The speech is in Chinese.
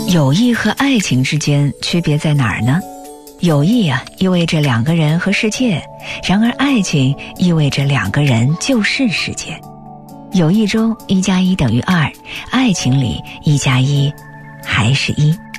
友谊和爱情之间区别在哪儿呢？友谊意味着两个人和世界，然而爱情意味着两个人就是世界。友谊中1+1等于2，爱情里1+1还是1。